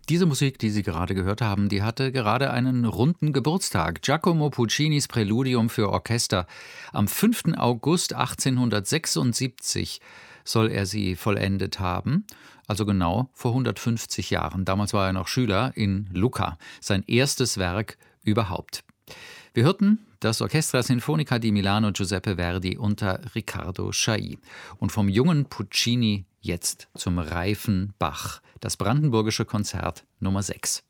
Diese Musik, die Sie gerade gehört haben, die hatte gerade einen runden Geburtstag. Giacomo Puccinis Präludium für Orchester. Am 5. August 1876 soll er sie vollendet haben, also genau vor 150 Jahren. Damals war er noch Schüler in Lucca, sein erstes Werk überhaupt. Wir hörten das Orchestra Sinfonica di Milano Giuseppe Verdi unter Riccardo Chailly. Und vom jungen Puccini jetzt zum reifen Bach, das Brandenburgische Konzert Nummer 6.